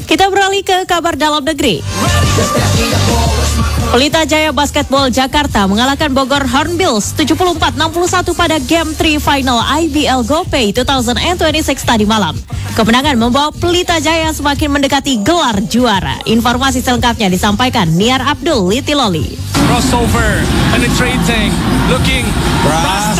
Kita beralih ke kabar dalam negeri. Pelita Jaya Basketball Jakarta mengalahkan Bogor Hornbills 74-61 pada Game 3 Final IBL GoPay 2026 tadi malam. Kemenangan membawa Pelita Jaya semakin mendekati gelar juara. Informasi selengkapnya disampaikan Niar Abdul Litiloli. Crossover, penetrating, looking.